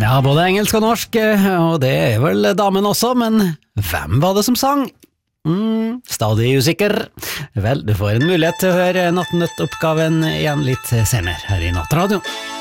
Ja, både engelsk og norsk, og det vel damen også, men hvem var det som sang? Stadig usikker. Vel, du får en mulighet til å høre Nattnytt-oppgaven igjen litt senere her i Nattradio.